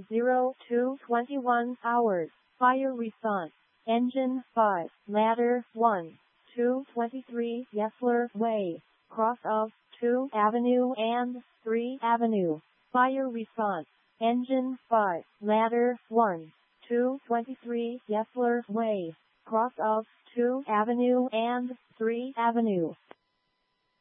0221 hours. Fire response. Engine 5, ladder 1, 223 Yesler Way, cross of 2 Avenue and 3 Avenue. Fire response. Engine 5, ladder 1, 223 Yesler Way, cross of 2 Avenue and 3 Avenue.